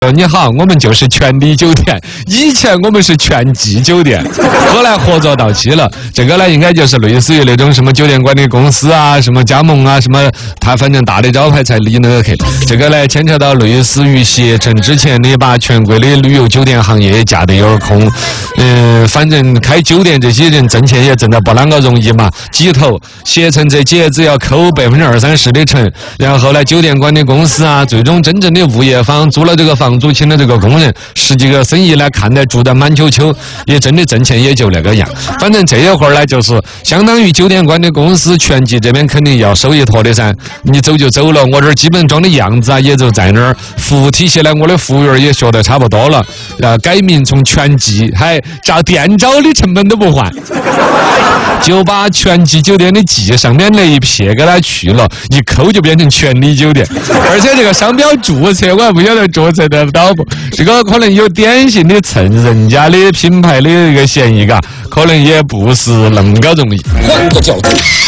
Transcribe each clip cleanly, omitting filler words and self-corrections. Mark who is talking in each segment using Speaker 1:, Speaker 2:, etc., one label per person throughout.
Speaker 1: 你好，我们就是全力酒店，以前我们是全季酒店，后来合作到期了。这个呢，应该就是类似于那种什么酒店管理公司啊，什么加盟啊，什么他反正大的招牌才理那个去。这个呢，牵扯到类似于携程之前的把全国的旅游酒店行业架得有点空。反正开酒店这些人挣钱也挣得不啷个容易嘛，几头携程这几只要扣20%-30%的成，然后呢，酒店管理公司啊，最终真正的物业方租了这个房租，请了这个工人，十几个生意呢看得做得满秋秋，也真的挣钱也就那个样。反正这一会儿呢，就是相当于酒店管理公司全季这边肯定要收一坨的噻，你走就走了，我这儿基本装的样子啊也就在那儿，服务体系呢，我的服务员也学得差不多了，改名从全季还照店招的成本都不换，就把全季酒店的季上面那一撇给它去了，一扣就变成全力酒店，而且这个商标注册我还不晓得注册得到不，这个可能有典型的蹭人家的品牌的一个嫌疑，可能也不是那么个容易。
Speaker 2: 换个角度，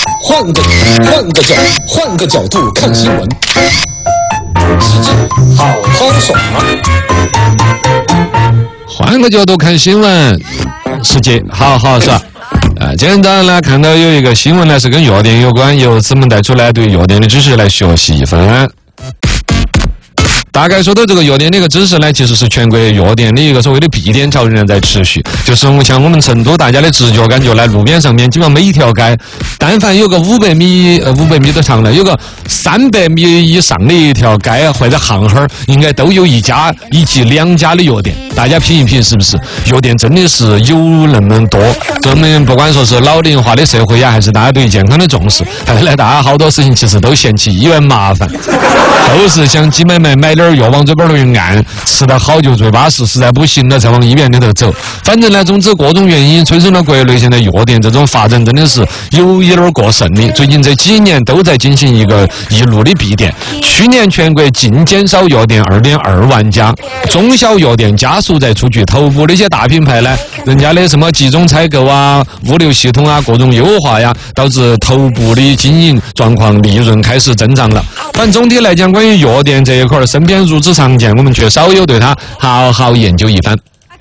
Speaker 2: 换个角度看新闻，世界好好爽。
Speaker 1: 换个角度看新闻，世界好好爽。今天早上呢，看到有一个新闻呢是跟药店有关，由此们带出来对药店的知识来学习一番。大概说到这个药店的一个知识呢，其实是全国药店的一个所谓的闭店潮仍然在持续。就是像我们成都，大家的直觉感觉来路边上面，基本上每一条街，但凡有个500米的长的，有个300米以上的一条街或者巷巷，应该都有一家以及2家的药店。大家品一品，是不是？药店真的是有那么多。我们不管说是老龄化的社会呀，还是大家对健康的重视，还是大家好多事情其实都嫌弃医院麻烦，都是想挤买买点药往嘴巴头一按，吃得好就最巴适，实在不行了才往医院里头走。反正呢，总之各种原因催生了国内现在药店这种发展真的是有一点过剩的。最近这几年都在进行一个一路的闭店，去年全国净减少药店2.2万家，中小药店加速在出局，头部那些大品牌呢，人家的什么集中采购啊、物流系统啊各种优化呀，导致头部的经营状况利润开始增长了。反正总体来讲，关于药店这一块身边如此常见，我们却少有对它好好研究一番。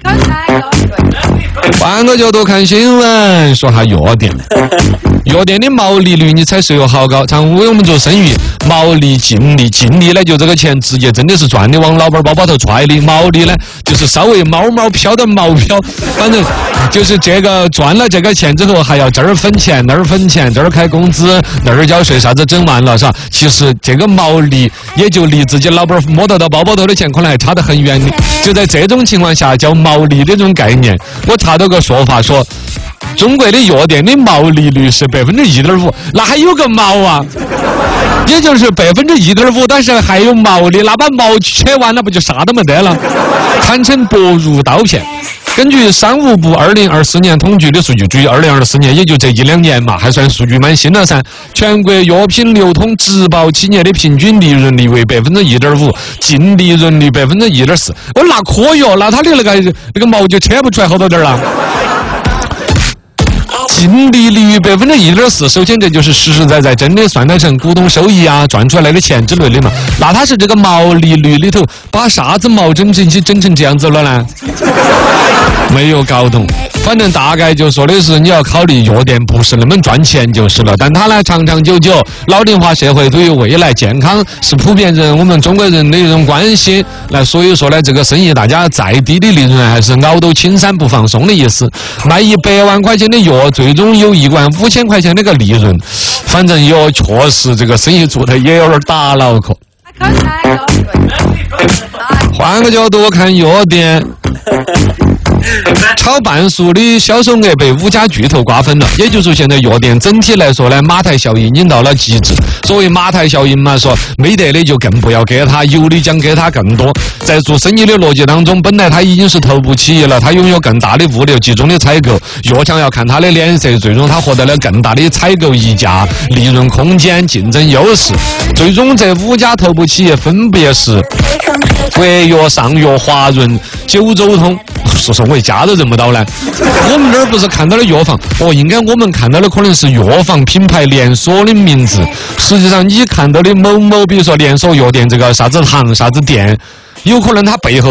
Speaker 1: 换个角度看新闻，说下药店。药店的毛利率你猜是有好高？常为我们做生意，毛利、净利呢，就这个钱直接真的是赚的往老板包包头揣的。毛利呢，就是稍微毛飘的毛飘，反正就是这个赚了这个钱之后，还要这儿分钱那儿分钱，这儿开工资那儿交税，啥子整完了是吧？其实这个毛利也就离自己老板摸得到包包头的钱可能还差得很远的。就在这种情况下，叫毛利的这种概念，我查到个说法说，中国的药店的毛利率是1.5%，那还有个毛啊，也就是1.5%，但是还有毛利，那把毛切完了不就啥都没得了？堪称薄如刀片。根据商务部2024年统计的数据，注意2024年也就这1-2年嘛，还算数据蛮新了噻。全国药品流通直保企业的平均利润率为1.5%，净利润率1.4%。我那可以哦，那他的那个毛就切不出来好多点了。净利率1.4%，首先这就是实实在在真的算得成股东收益啊，赚出来的钱之类的嘛。那它是这个毛利率里头把啥子毛整成这样子了呢？没有搞懂。反正大概就说的是你要考虑药店不是那么赚钱就是了，但它呢长长久久，老龄化社会对于未来健康是普遍我们中国人的一种关心，那所以说呢这个生意大家再低的利润还是熬到青山不放松的意思。卖100万块钱的药，最终有15000块钱那个利润，反正药确实这个生意做得也有点打脑壳。换个角度看药店，超半数的销售额被5家巨头瓜分了，也就是说现在药店整体来说呢，马太效应已经到了极致。所谓马太效应嘛，说没得的就更不要给他，有的将给他更多。在做生意的逻辑当中，本来他已经是头部企业了，他拥有更大的物流集中的采购，药厂要看他的脸色，最终他获得了更大的采购溢价、利润空间、竞争优势。最终这5家头部企业分别是国药、上药、华润、九州通。说我一家都认不到呢。我们这儿不是看到的药房应该我们看到的可能是药房品牌连锁的名字，实际上你看到的某某比如说连锁药店这个啥子行啥子店， 有可能他背后